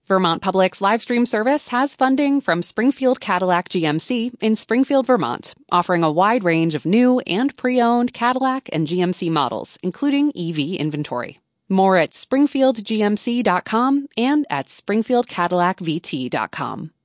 Vermont Public's live stream service has funding from Springfield Cadillac GMC in Springfield, Vermont, offering a wide range of new and pre-owned Cadillac and GMC models, including EV inventory. More at springfieldgmc.com and at springfieldcadillacvt.com.